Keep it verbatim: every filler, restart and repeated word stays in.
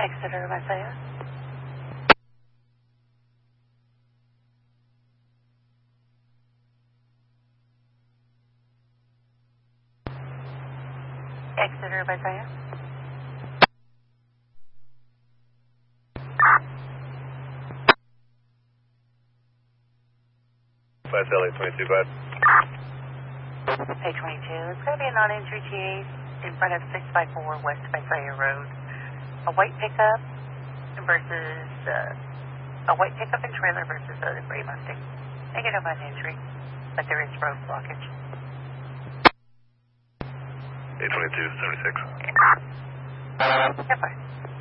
Exeter, Messiah. Exeter, Messiah. West L A twenty-two, bud. A twenty-two. It's going to be a non-entry T A in front of six by four West Messiah Road. A white pickup versus uh, a white pickup and trailer versus a gray Mustang. Negative on entry, but there is road blockage. A twenty-two, seventy-six. Goodbye.